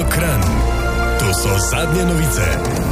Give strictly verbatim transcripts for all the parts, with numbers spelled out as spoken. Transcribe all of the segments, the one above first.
Kranj. To so zadnje novice.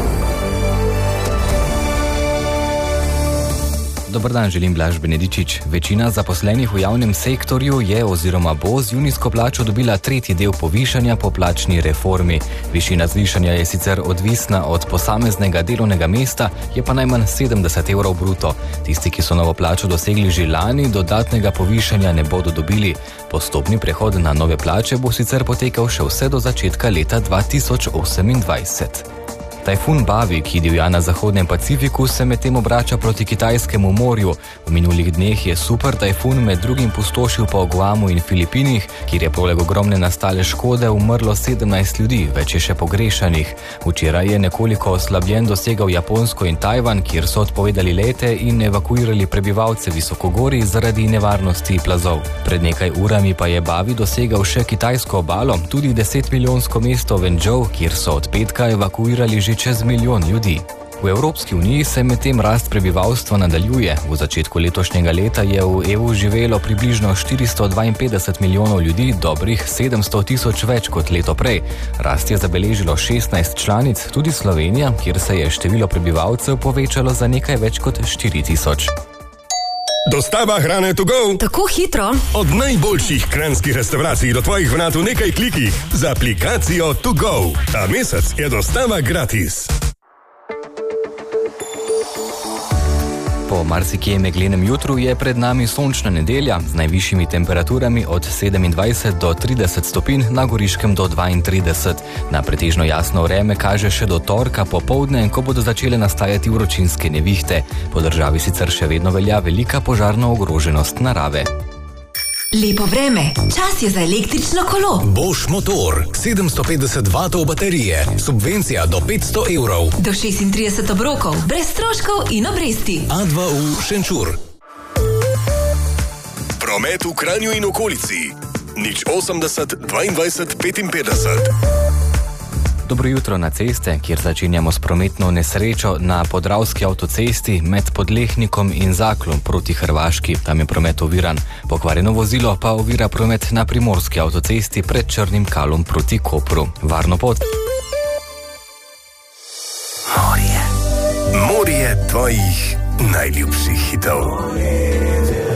Dobar dan, želim Blaž Benedičič. Večina zaposlenih v javnem sektorju je oziroma bo z junijsko plačo dobila tretji del povišanja po plačni reformi. Višina zvišanja je sicer odvisna od posameznega delovnega mesta, je pa najmanj sedemdeset evrov bruto. Tisti, ki so novo plačo dosegli že lani, dodatnega povišanja ne bodo dobili. Postopni prehod na nove plače bo sicer potekal še vse do začetka leta dva tisoč osemindvajset. Tajfun Bavi, ki divja na zahodnem Pacifiku, se medtem obrača proti Kitajskemu morju. V minulih dneh je super tajfun med drugim pustošil po Guamu in Filipinih, kjer je poleg ogromne nastale škode umrlo sedemnajst ljudi, več je še pogrešanih. Včeraj je nekoliko oslabljen dosegal Japonsko in Tajvan, kjer so odpovedali lete in evakuirali prebivalce visokogorij zaradi nevarnosti plazov. Pred nekaj urami pa je Bavi dosegal še kitajsko obalo, tudi desetmilijonsko mesto Wenzhou, kjer so od petka evakuirali že čez milijon ljudi. V Evropski uniji se medtem rast prebivalstva nadaljuje. V začetku letošnjega leta je v E U živelo približno štiristo dvainpetdeset milijonov ljudi, dobrih sedemsto tisoč več kot leto prej. Rast je zabeležilo šestnajst članic, tudi Slovenija, kjer se je število prebivalcev povečalo za nekaj več kot štiri tisoč. Dostava hrane to go. Tako hitro. Od najboljših kranjskih restavracij do tvojih vrat v nekaj klikih z aplikacijo to go. Ta mesec je dostava gratis. Po marsikje meglenem jutru je pred nami sončna nedelja z najvišjimi temperaturami od sedemindvajset do trideset stopinj, na Goriškem do dvaintrideset. Na pretežno jasno vreme kaže še do torka popoldne, ko bodo začele nastajati vročinske nevihte. Po državi sicer še vedno velja velika požarna ogroženost narave. Lepo vreme, čas je za električno kolo. Bosch motor, sedemsto petdeset vatov baterije, subvencija do petsto evrov. Do šestintrideset obrokov, brez stroškov in obresti. A dva U Šenčur. Promet v Kranju in okolici. nič osemdeset dvaindvajset petinpetdeset. Dobro jutro na ceste, kjer začenjamo s prometno nesrečo na Podravski avtocesti med Podlehnikom in Zaklom proti Hrvaški. Tam je promet oviran. Pokvarjeno vozilo pa ovira promet na Primorski avtocesti pred Črnim Kalom proti Kopru. Varno pot. Morje. Morje tvojih najljubših hitov.